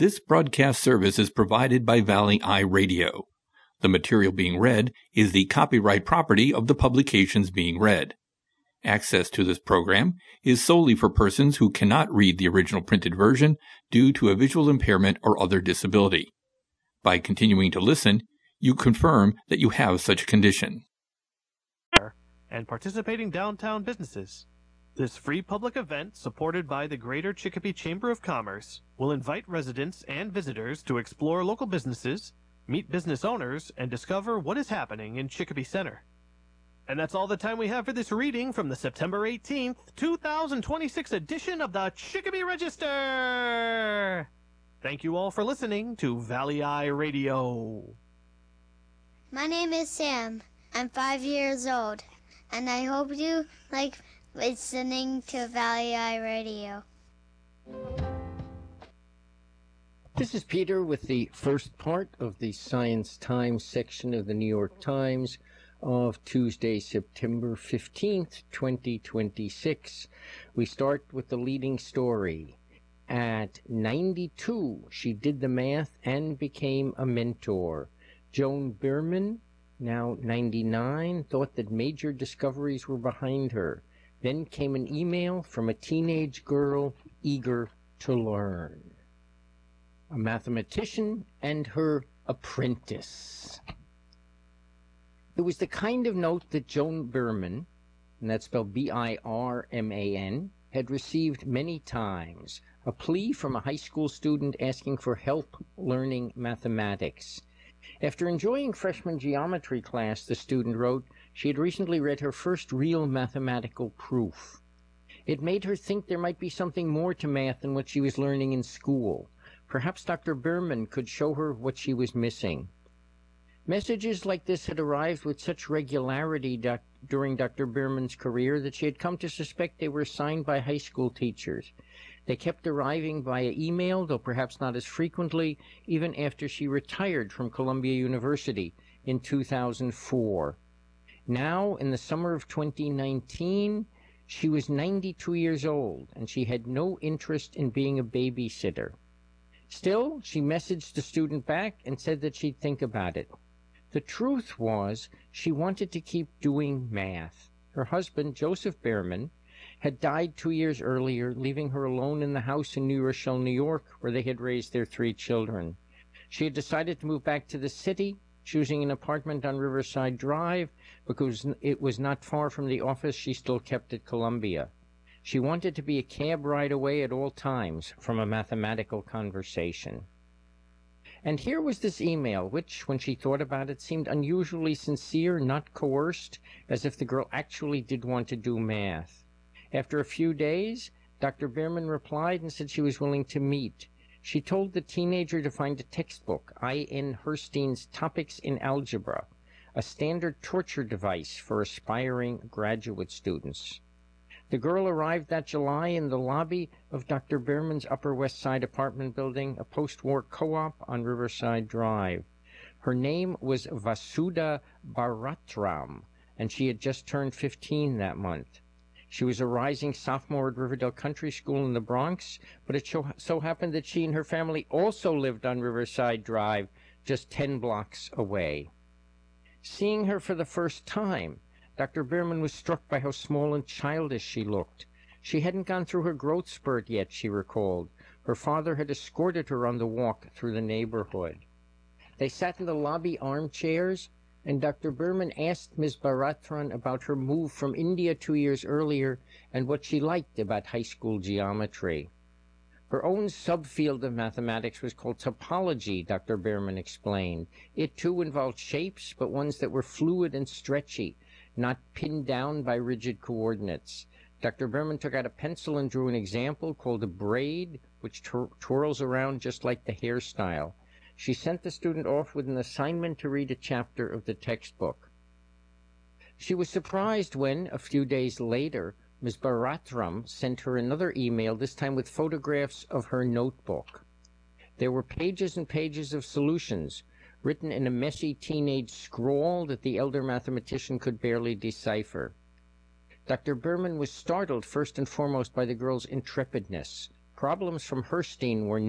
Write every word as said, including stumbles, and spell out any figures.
This broadcast service is provided by Valley Eye Radio. The material being read is the copyright property of the publications being read. Access to this program is solely for persons who cannot read the original printed version due to a visual impairment or other disability. By continuing to listen, you confirm that you have such a condition. And participating downtown businesses. This free public event, supported by the Greater Chicopee Chamber of Commerce, will invite residents and visitors to explore local businesses, meet business owners, and discover what is happening in Chicopee Center. And that's all the time we have for this reading from the September eighteenth, two thousand twenty-six edition of the Chicopee Register! Thank you all for listening to Valley Eye Radio. My name is Sam. I'm five years old, and I hope you like listening to Valley Eye Radio. This is Peter with the first part of the Science Times section of the New York Times of Tuesday, September fifteenth, twenty twenty-six. We start with the leading story. At ninety-two, she did the math and became a mentor. Joan Bierman, now ninety-nine, thought that major discoveries were behind her. Then came an email from a teenage girl eager to learn. A mathematician and her apprentice. It was the kind of note that Joan Bierman, and that's spelled B I R M A N, had received many times. A plea from a high school student asking for help learning mathematics. After enjoying freshman geometry class, the student wrote, she had recently read her first real mathematical proof. It made her think there might be something more to math than what she was learning in school. Perhaps Doctor Bierman could show her what she was missing. Messages like this had arrived with such regularity doc- during Doctor Bierman's career that she had come to suspect they were signed by high school teachers. They kept arriving via email, though perhaps not as frequently, even after she retired from Columbia University in two thousand four. Now, in the summer of twenty nineteen, she was ninety-two years old, and she had no interest in being a babysitter. Still, she messaged the student back and said that she'd think about it. The truth was, she wanted to keep doing math. Her husband, Joseph Bierman, had died two years earlier, leaving her alone in the house in New Rochelle, New York, where they had raised their three children. She had decided to move back to the city, choosing an apartment on Riverside Drive because it was not far from the office she still kept at Columbia. She wanted to be a cab ride away at all times from a mathematical conversation. And here was this email, which, when she thought about it, seemed unusually sincere, not coerced, as if the girl actually did want to do math. After a few days, Doctor Bierman replied and said she was willing to meet. She told the teenager to find a textbook, I N Herstein's Topics in Algebra, a standard torture device for aspiring graduate students. The girl arrived that July in the lobby of Doctor Bierman's Upper West Side apartment building, a post-war co-op on Riverside Drive. Her name was Vasudha Bharatram, and she had just turned fifteen that month. She was a rising sophomore at Riverdale Country School in the Bronx, but it so happened that she and her family also lived on Riverside Drive, just ten blocks away. Seeing her for the first time, Doctor Bierman was struck by how small and childish she looked. She hadn't gone through her growth spurt yet, she recalled. Her father had escorted her on the walk through the neighborhood. They sat in the lobby armchairs, and Doctor Bierman asked Miz Bharatram about her move from India two years earlier and what she liked about high school geometry. Her own subfield of mathematics was called topology, Doctor Bierman explained. It too involved shapes, but ones that were fluid and stretchy, not pinned down by rigid coordinates. Doctor Bierman took out a pencil and drew an example called a braid, which twir- twirls around just like the hairstyle. She sent the student off with an assignment to read a chapter of the textbook. She was surprised when, a few days later, Miz Bharatram sent her another email, this time with photographs of her notebook. There were pages and pages of solutions, written in a messy teenage scrawl that the elder mathematician could barely decipher. Doctor Bierman was startled first and foremost by the girl's intrepidness. Problems from Herstein were